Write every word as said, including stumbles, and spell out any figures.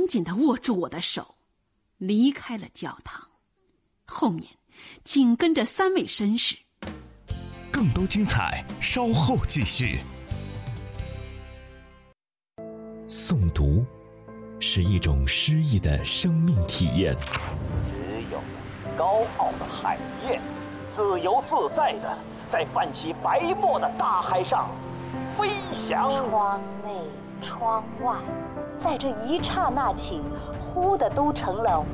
紧紧地握住我的手，离开了教堂。后面紧跟着三位绅士。 更多精彩稍后继续。诵读是一种诗意的生命体验， 只有高傲的海燕自由自在地在泛起白沫的大海上飞翔。 窗内窗外，在这一刹那起，忽的都成了